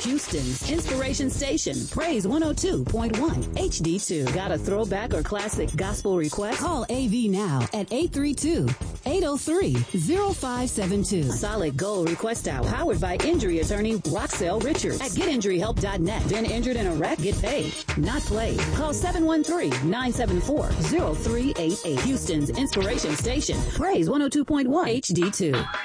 Houston's inspiration station. Praise 102.1 HD2. Got a throwback or classic gospel request? Call AV now at 832-803-0572. Solid Gold Request Hour. Powered by injury attorney Roxelle Richards at getinjuryhelp.net. Been injured in a wreck? Get paid, not played. Call 713-974-0388. Houston's inspiration station. Praise 102.1 HD2.